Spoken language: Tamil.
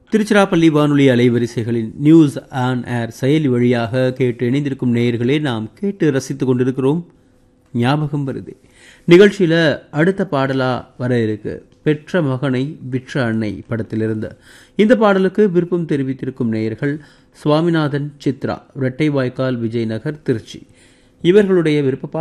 திருச்சிராப்பள்ளி வானொலி அலைவரிசைகளின் நியூஸ் ஆன் ஏர் செயலி வழியாக கேட்டு இணைந்திருக்கும் நேயர்களே, நாம் கேட்டு ரசித்துக் கொண்டிருக்கிறோம். ஞாபகம் வருது நிகழ்ச்சியில அடுத்த பாடலா வர இருக்கு பெற்ற மகனை விற்ற அன்னை படத்திலிருந்து. இந்த பாடலுக்கு விருப்பம் தெரிவித்திருக்கும் நேயர்கள் சுவாமிநாதன், சித்ரா, இரட்டைவாய்க்கால், விஜயநகர், திருச்சி. இவர்களுடைய விருப்ப